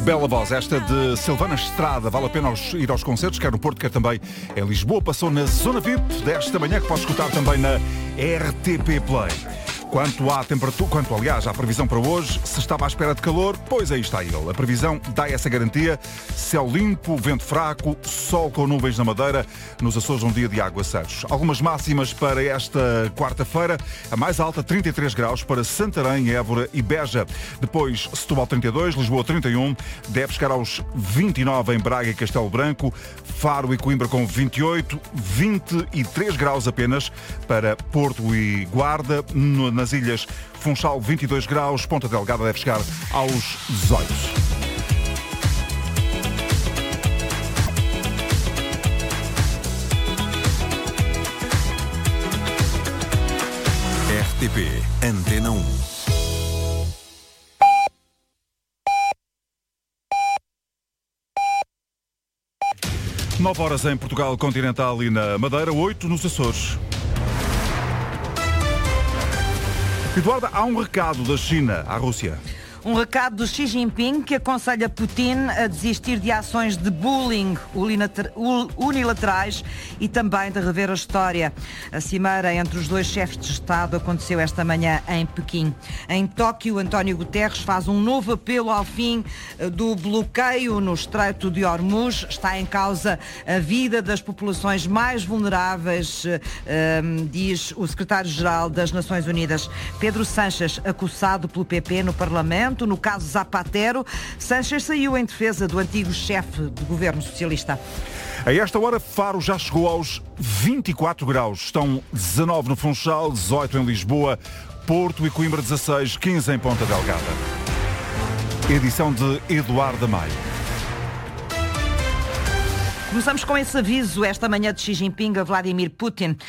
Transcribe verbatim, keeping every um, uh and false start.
Bela voz, esta de Silvana Estrada. Vale a pena ir aos concertos, quer no Porto, quer também em Lisboa. Passou na Zona V I P desta manhã, que pode escutar também na R T P Play. Quanto à temperatura, quanto aliás à previsão para hoje, se estava à espera de calor, pois aí está ele. A previsão dá essa garantia: céu limpo, vento fraco, sol com nuvens na Madeira, nos Açores um dia de aguaceiros. Algumas máximas para esta quarta-feira: a mais alta trinta e três graus para Santarém, Évora e Beja. Depois Setúbal trinta e dois, Lisboa trinta e um, deve chegar aos vinte e nove em Braga e Castelo Branco, Faro e Coimbra com vinte e oito, vinte e três graus apenas para Porto e Guarda. No, nas ilhas, Funchal vinte e dois graus, Ponta Delgada deve chegar aos dezoito. R T P Antena um. nove horas em Portugal continental e na Madeira, oito nos Açores. Eduardo, há um recado da China à Rússia. Um recado do Xi Jinping que aconselha Putin a desistir de ações de bullying unilaterais e também de rever a história. A cimeira entre os dois chefes de Estado aconteceu esta manhã em Pequim. Em Tóquio, António Guterres faz um novo apelo ao fim do bloqueio no Estreito de Hormuz. Está em causa a vida das populações mais vulneráveis, diz o secretário-geral das Nações Unidas. Pedro Sánchez, acusado pelo P P no Parlamento. No caso Zapatero, Sánchez saiu em defesa do antigo chefe do governo socialista. A esta hora, Faro já chegou aos vinte e quatro graus. Estão dezanove no Funchal, dezoito em Lisboa, Porto e Coimbra dezasseis, quinze em Ponta Delgada. Edição de Eduardo Amai. Começamos com esse aviso esta manhã de Xi Jinping a Vladimir Putin.